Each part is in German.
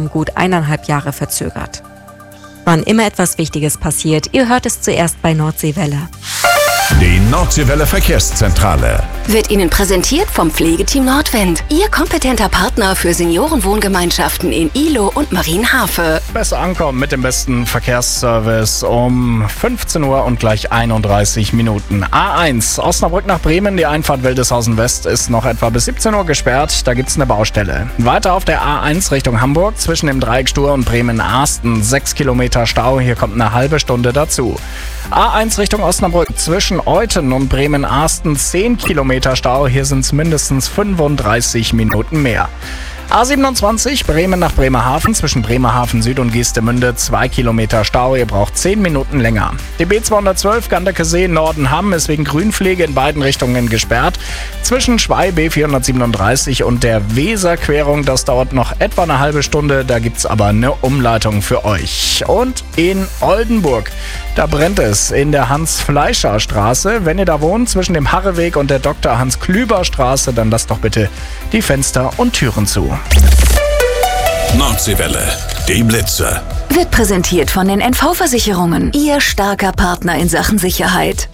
um gut 1,5 Jahre verzögert. Wann immer etwas Wichtiges passiert, ihr hört es zuerst bei Nordseewelle. Die Nordseewelle Verkehrszentrale Wird Ihnen präsentiert vom Pflegeteam Nordwind. Ihr kompetenter Partner für Seniorenwohngemeinschaften in Ihlow und Marienhafe. Besser ankommen mit dem besten Verkehrsservice um 15 Uhr und gleich 31 Minuten. A1 Osnabrück nach Bremen, die Einfahrt Wildeshausen West ist noch etwa bis 17 Uhr gesperrt. Da gibt es eine Baustelle. Weiter auf der A1 Richtung Hamburg zwischen dem Dreieckstur und Bremen-Arsten 6 Kilometer Stau. Hier kommt eine halbe Stunde dazu. A1 Richtung Osnabrück zwischen Euthen und Bremen-Arsten 10 Kilometer Stau. Hier sind es mindestens 35 Minuten mehr. A27 Bremen nach Bremerhaven zwischen Bremerhaven Süd und Geestemünde 2 Kilometer Stau. Ihr braucht 10 Minuten länger. Die B212 Ganderkesee Nordenham ist wegen Grünpflege in beiden Richtungen gesperrt. Zwischen Schwei B437 und der Weserquerung, das dauert noch etwa eine halbe Stunde. Da gibt's aber eine Umleitung für euch. Und in Oldenburg, da brennt es in der Hans-Fleischer-Straße. Wenn ihr da wohnt, zwischen dem Harreweg und der Dr. Hans-Klüber-Straße, dann lasst doch bitte die Fenster und Türen zu. Nordseewelle, die Blitzer. Wird präsentiert von den NV-Versicherungen. Ihr starker Partner in Sachen Sicherheit.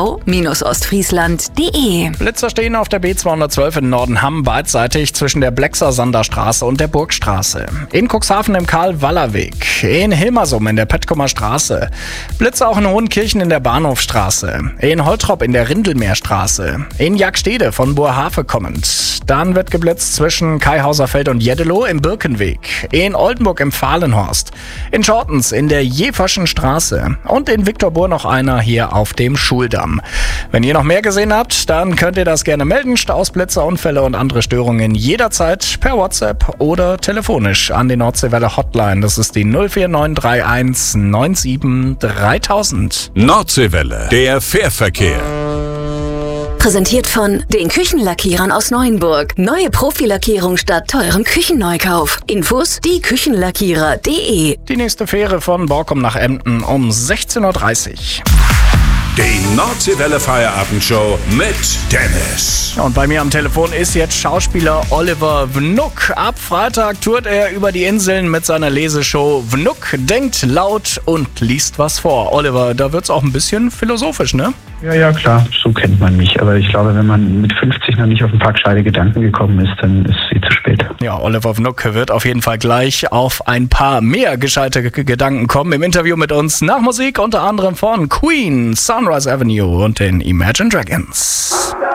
nv-ostfriesland.de. Blitzer stehen auf der B212 in Nordenham beidseitig zwischen der Blexer-Sander Straße und der Burgstraße. In Cuxhaven im Karl-Waller-Weg. In Hilmersum in der Pettkumer Straße. Blitzer auch in Hohenkirchen in der Bahnhofstraße. In Holtrop in der Rindelmeerstraße. In Jagstede von Boerhaave kommend. Dann wird geblitzt zwischen Kaihauserfeld und Jeddelow im Birkenweg. In Oldenburg im Fahlenhorst. In Schortens in der Jeverschen Straße und in Viktorbohr noch einer hier auf dem Schuldamm. Wenn ihr noch mehr gesehen habt, dann könnt ihr das gerne melden. Staus, Blitzer, Unfälle und andere Störungen jederzeit per WhatsApp oder telefonisch an die Nordseewelle Hotline. Das ist die 04931 97 3000. Nordseewelle, der Fährverkehr. Präsentiert von den Küchenlackierern aus Neuenburg. Neue Profilackierung statt teurem Küchenneukauf. Infos dieküchenlackierer.de. Die nächste Fähre von Borkum nach Emden um 16.30 Uhr. Die Nordseewelle Feierabendshow mit Dennis. Und bei mir am Telefon ist jetzt Schauspieler Oliver Wnuk. Ab Freitag tourt er über die Inseln mit seiner Leseshow Wnuk denkt laut und liest was vor. Oliver, da wird's auch ein bisschen philosophisch, ne? Ja, klar, so kennt man mich. Aber ich glaube, wenn man mit 50 noch nicht auf ein paar gescheite Gedanken gekommen ist, dann ist sie zu spät. Ja, Oliver Wnuk wird auf jeden Fall gleich auf ein paar mehr gescheite Gedanken kommen im Interview mit uns nach Musik, unter anderem von Queen, Sunrise Avenue und den Imagine Dragons.